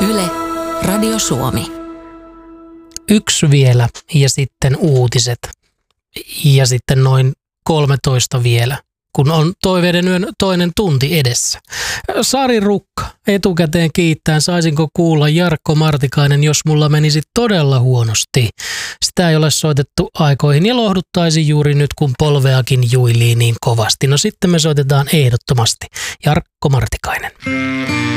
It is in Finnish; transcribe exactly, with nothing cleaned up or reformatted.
Yle, Radio Suomi. Yksi vielä ja sitten uutiset ja sitten noin kolmetoista vielä, kun on Toiveiden yön toinen tunti edessä. Sari Rukka etukäteen kiittäen, saisinko kuulla Jarkko Martikainen, jos mulla menisi todella huonosti. Sitä ei ole soitettu aikoihin ja lohduttaisi juuri nyt, kun polveakin juilii niin kovasti. No sitten me soitetaan ehdottomasti Jarkko Martikainen.